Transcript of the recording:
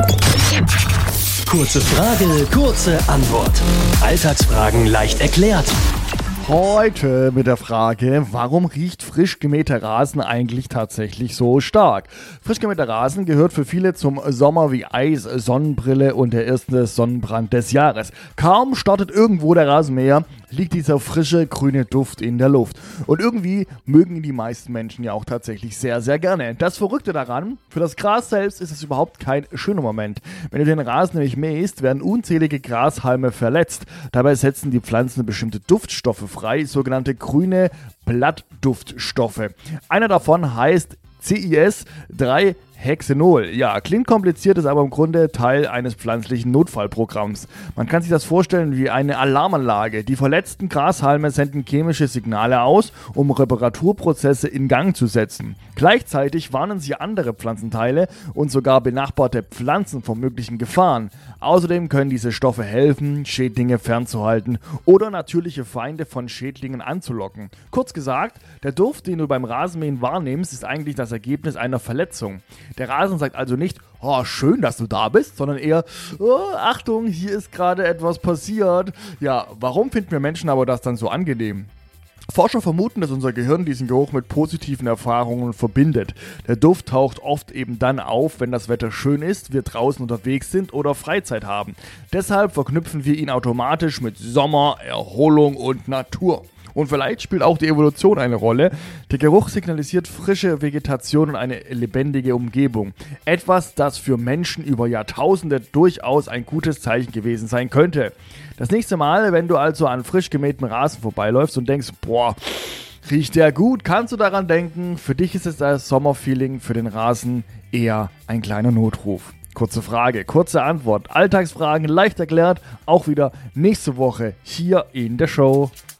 Kurze Frage, kurze Antwort. Alltagsfragen leicht erklärt. Heute mit der Frage, warum riecht frisch gemähter Rasen eigentlich tatsächlich so stark? Frisch gemähter Rasen gehört für viele zum Sommer wie Eis, Sonnenbrille und der erste Sonnenbrand des Jahres. Kaum startet irgendwo der Rasenmäher, liegt dieser frische grüne Duft in der Luft. Und irgendwie mögen ihn die meisten Menschen ja auch tatsächlich sehr, sehr gerne. Das Verrückte daran, für das Gras selbst ist es überhaupt kein schöner Moment. Wenn du den Rasen nämlich mähst, werden unzählige Grashalme verletzt. Dabei setzen die Pflanzen bestimmte Duftstoffe frei, sogenannte grüne Blattduftstoffe. Einer davon heißt CIS-3-Hexenol. Ja, klingt kompliziert, ist aber im Grunde Teil eines pflanzlichen Notfallprogramms. Man kann sich das vorstellen wie eine Alarmanlage. Die verletzten Grashalme senden chemische Signale aus, um Reparaturprozesse in Gang zu setzen. Gleichzeitig warnen sie andere Pflanzenteile und sogar benachbarte Pflanzen vor möglichen Gefahren. Außerdem können diese Stoffe helfen, Schädlinge fernzuhalten oder natürliche Feinde von Schädlingen anzulocken. Kurz gesagt, der Duft, den du beim Rasenmähen wahrnimmst, ist eigentlich das Ergebnis einer Verletzung. Der Rasen sagt also nicht, oh, schön, dass du da bist, sondern eher, oh, Achtung, hier ist gerade etwas passiert. Ja, warum finden wir Menschen aber das dann so angenehm? Forscher vermuten, dass unser Gehirn diesen Geruch mit positiven Erfahrungen verbindet. Der Duft taucht oft eben dann auf, wenn das Wetter schön ist, wir draußen unterwegs sind oder Freizeit haben. Deshalb verknüpfen wir ihn automatisch mit Sommer, Erholung und Natur. Und vielleicht spielt auch die Evolution eine Rolle. Der Geruch signalisiert frische Vegetation und eine lebendige Umgebung. Etwas, das für Menschen über Jahrtausende durchaus ein gutes Zeichen gewesen sein könnte. Das nächste Mal, wenn du also an frisch gemähtem Rasen vorbeiläufst und denkst, boah, riecht der gut, kannst du daran denken, für dich ist es das Sommerfeeling, für den Rasen eher ein kleiner Notruf. Kurze Frage, kurze Antwort, Alltagsfragen leicht erklärt, auch wieder nächste Woche hier in der Show.